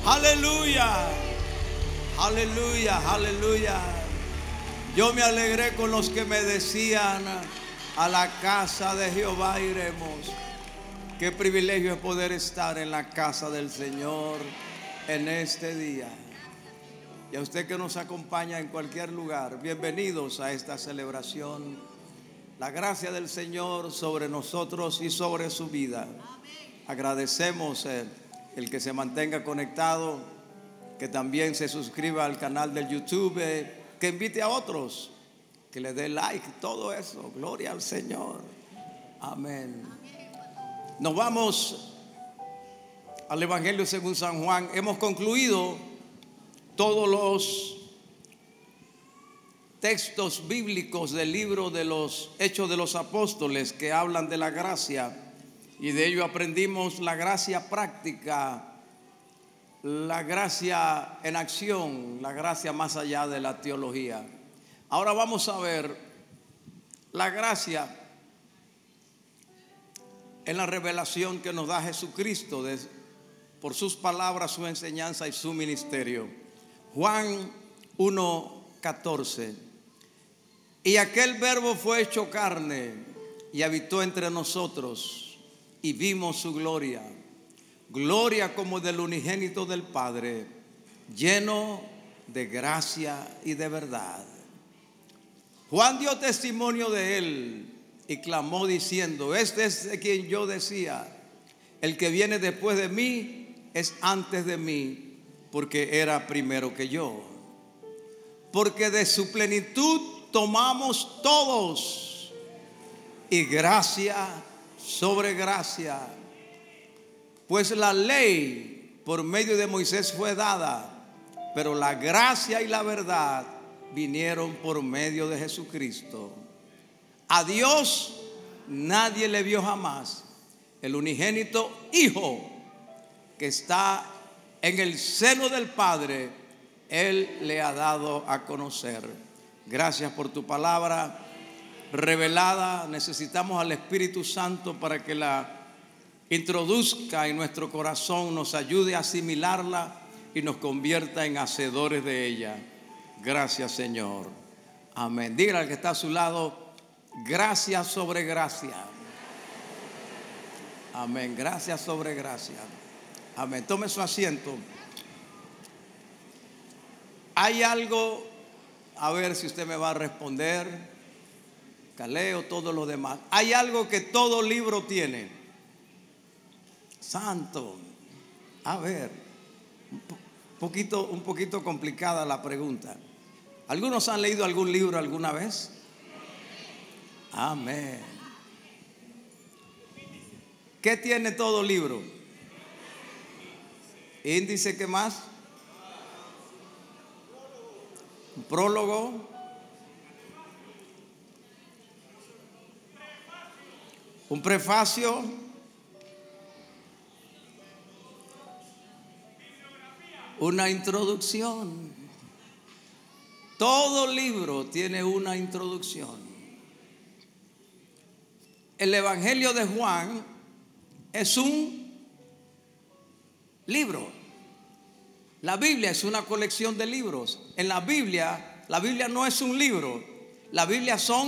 Aleluya, aleluya, aleluya. Yo me alegré con los que me decían: a la casa de Jehová iremos. Qué privilegio es poder estar en la casa del Señor en este día. Y a usted que nos acompaña en cualquier lugar, bienvenidos a esta celebración. La gracia del Señor sobre nosotros y sobre su vida. Agradecemos el que se mantenga conectado, que también se suscriba al canal del YouTube, que invite a otros, que le dé like, todo eso. Gloria al Señor. Amén. Nos vamos al Evangelio según San Juan. Hemos concluido todos los textos bíblicos del libro de los Hechos de los Apóstoles que hablan de la gracia, y de ello aprendimos la gracia práctica, la gracia en acción, la gracia más allá de la teología. Ahora vamos a ver la gracia en la revelación que nos da Jesucristo por sus palabras, su enseñanza y su ministerio. Juan 1:14. Y aquel verbo fue hecho carne y habitó entre nosotros, y vimos su gloria, gloria como del unigénito del Padre, lleno de gracia y de verdad. Juan dio testimonio de él y clamó diciendo: este es de quien yo decía, el que viene después de mí es antes de mí, porque era primero que yo. Porque de su plenitud tomamos todos, y gracia sobre gracia. Pues la ley por medio de Moisés fue dada, pero la gracia y la verdad vinieron por medio de Jesucristo. A Dios nadie le vio jamás. El unigénito Hijo que está en el seno del Padre, Él le ha dado a conocer. Gracias por tu palabra revelada. Necesitamos al Espíritu Santo para que la introduzca en nuestro corazón, nos ayude a asimilarla y nos convierta en hacedores de ella. Gracias, Señor. Amén. Dígale al que está a su lado: gracia sobre gracia. Amén. Gracia sobre gracia. Amén. Tome su asiento. Hay algo, a ver si usted me va a responder, Caleo, todo lo demás. Hay algo que todo libro tiene. Santo. A ver, un poquito complicada la pregunta. ¿Algunos han leído algún libro alguna vez? Amén. ¿Qué tiene todo libro? Índice, ¿qué más? Un prólogo, un prefacio, una introducción. Todo libro tiene una introducción. El Evangelio de Juan es un libro. La Biblia es una colección de libros. En la Biblia no es un libro. La Biblia son